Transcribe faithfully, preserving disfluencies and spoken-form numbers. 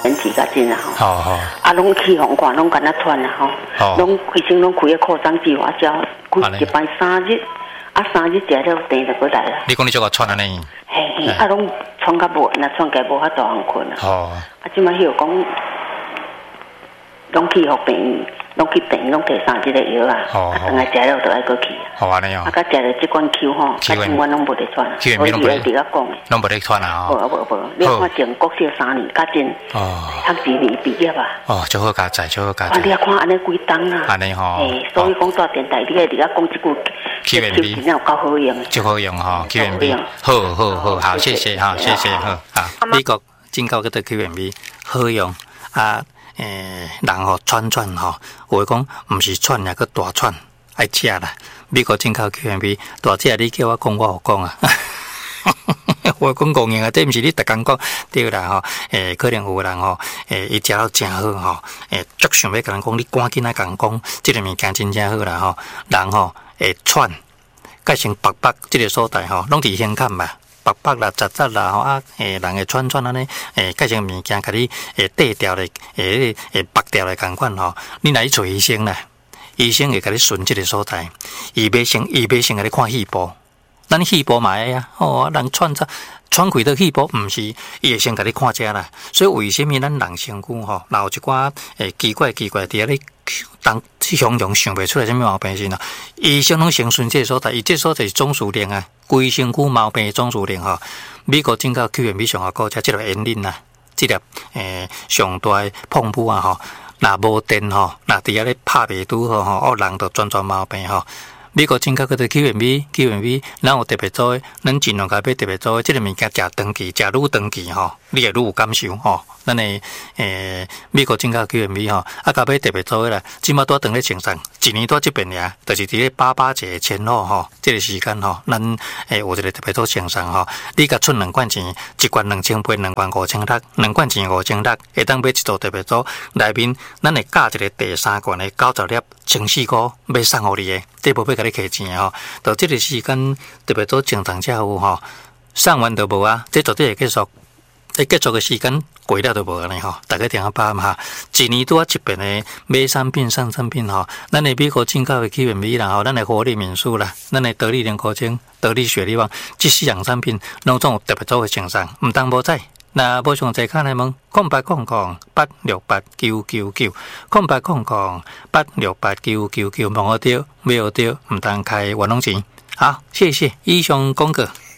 人体较真啊吼。 好好。 啊，拢起风寒，拢敢若喘啊吼。拢医生拢开个扩张剂花胶，开一摆三日，啊三日食了病就过来了。 你讲你这个喘安尼？ 嘿嘿，啊拢喘较无，那喘个无法度通困啊。哦。啊，即摆迄个讲，拢去互病。拢去病，拢摕三即个药啊，啊，等下食了就爱过去。 好安尼哦。 啊，甲食了即款 Q 吼，甲永远拢无得喘。 Q 咪拢无得。 伫甲讲诶。 拢无得喘啊！ 无无无，你看前国小三年，甲真。哦。读一年毕业啊。 哦，最好加载，最好加载。 啊，你啊看安尼几重啊？ 安尼吼。 诶，所以讲大电台，你爱伫甲讲即句。 Q M B 真有够好用。 就好用吼 ，Q M B。好好好，好，谢谢哈，谢谢好啊。美国警告嗰个 Q M B 好用啊。诶，人吼喘喘吼，话讲毋是喘也个大喘，爱食啦。美国进口 Q M B 大只，你叫我讲，我有讲啊。我讲公用啊，这毋是你逐工讲对啦吼。诶，可能有人吼，诶，伊食到真好吼，诶，足想要甲人讲，你赶紧来甲人讲，即个物件真正好啦吼。人吼会喘，改成白白即个所在吼，拢伫胸坎嘛。白白啦、杂杂啦，吼啊，诶，人会喘喘安尼，诶，改成物件，甲你诶缀掉咧，诶诶白掉咧共款吼。你来去找医生啦，医生会甲你顺即个所在，伊袂先，伊袂先甲你看细胞，咱细胞嘛会啊，哦，人喘喘喘开到细胞，毋是，伊会先甲你看遮啦。所以为什么咱人身躯吼，若有一寡诶奇怪奇怪伫咧你当常常想袂出来什么毛病是喏，医生拢先顺即个所在，伊即所在是总数令啊。规身躯毛病总数令吼，美国警告 Q M B 上下国家即粒烟粒啊，即粒诶上大碰布啊吼，若无电吼，若伫遐咧拍袂拄好吼，哦人就全全毛病吼。美国警告嗰个 Q M B Q M B， 咱有特别做诶，咱尽量甲买特别做诶，即个物件食长期，食愈长期吼，你会愈有感受吼。咱诶诶，美国警告 Q M B 吼，啊，甲买特别做诶啦，即马拄等咧清爽，一年拄即边尔，就是伫咧八八节前后吼，即个时间吼，咱诶有一个特别做清爽吼，你甲出两罐钱，一罐两千八，两罐五千六，两罐钱五千六，会当买一组特别做，内面咱会加一个第三罐诶九十粒千四箍，要送互你诶，这无要甲你客钱吼，到即个时间特别做清爽才有吼，送完就无啊，这绝对会结束。在结束的时间过了都无安尼吼，大家听下把嘛，一年拄啊一遍的买产品、上产品吼，咱的美国进口的 Q M B 啦吼，咱的活力民宿啦，咱的得力莲口精、得力雪力旺，这四样产品拢总有特别做的清爽，唔当无在。那无上在看来问，空八空空八六八九九九，空八空空八六八九九九，望我丢，没有丢，唔当开玩弄钱。好，谢谢以上广告。